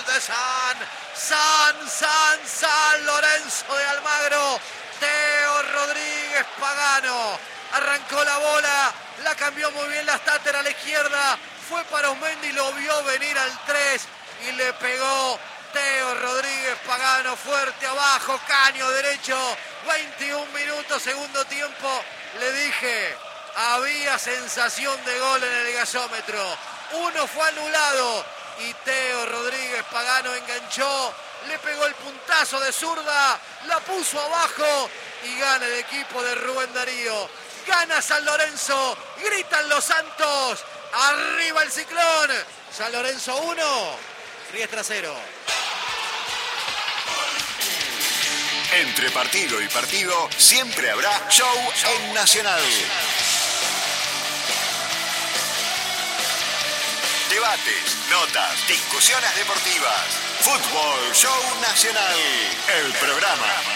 de San Lorenzo de Almagro. Teo Rodríguez Pagano arrancó la bola, la cambió muy bien la Stater a la izquierda, fue para Osmendi, lo vio venir al 3 y le pegó Teo Rodríguez Pagano fuerte abajo, caño derecho, 21 minutos, segundo tiempo. Le dije, había sensación de gol en el gasómetro. Uno fue anulado y Teo Rodríguez Pagano enganchó, le pegó el puntazo de zurda, la puso abajo y gana el equipo de Rubén Darío. Gana San Lorenzo, gritan los Santos, arriba el Ciclón. San Lorenzo 1, Riestra 0. Entre partido y partido siempre habrá show en Nacional. Debates, notas, discusiones deportivas. Fútbol Show Nacional. El programa